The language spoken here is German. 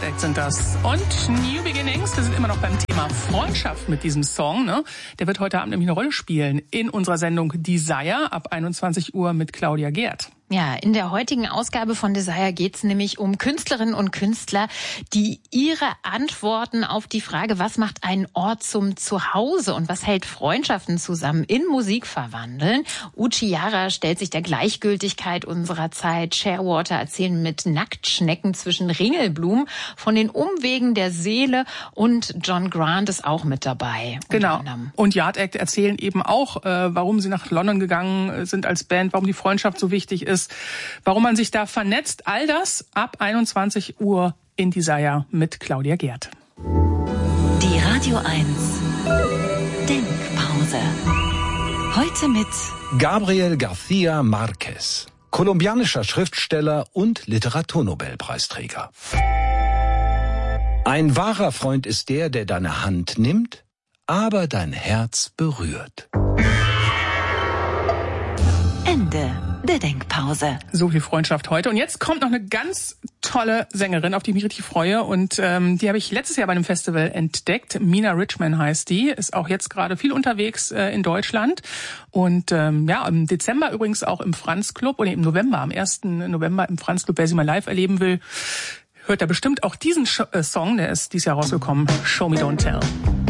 Act sind das. Und New Beginnings, wir sind immer noch beim Thema Freundschaft mit diesem Song. Ne? Der wird heute Abend nämlich eine Rolle spielen in unserer Sendung Desire ab 21 Uhr mit Claudia Gerd. Ja, in der heutigen Ausgabe von Desire geht's nämlich um Künstlerinnen und Künstler, die ihre Antworten auf die Frage, was macht einen Ort zum Zuhause und was hält Freundschaften zusammen, in Musik verwandeln. Uchiara stellt sich der Gleichgültigkeit unserer Zeit. Shearwater erzählen mit Nacktschnecken zwischen Ringelblumen von den Umwegen der Seele und John Grant ist auch mit dabei. Genau. Und Yard Act erzählen eben auch, warum sie nach London gegangen sind als Band, warum die Freundschaft so wichtig ist. Warum man sich da vernetzt, all das ab 21 Uhr in Desire mit Claudia Gerd. Die Radio 1 Denkpause. Heute mit Gabriel García Márquez, kolumbianischer Schriftsteller und Literaturnobelpreisträger. Ein wahrer Freund ist der deine Hand nimmt, aber dein Herz berührt. Ende der Denkpause. So viel Freundschaft heute. Und jetzt kommt noch eine ganz tolle Sängerin, auf die ich mich richtig freue. Und die habe ich letztes Jahr bei einem Festival entdeckt. Mina Richman heißt die. Ist auch jetzt gerade viel unterwegs in Deutschland. Und im Dezember übrigens auch im Franz Club. Oder im November, am 1. November im Franz Club. Wer sie mal live erleben will, hört da bestimmt auch diesen Song. Der ist dieses Jahr rausgekommen. Show Me Don't Tell.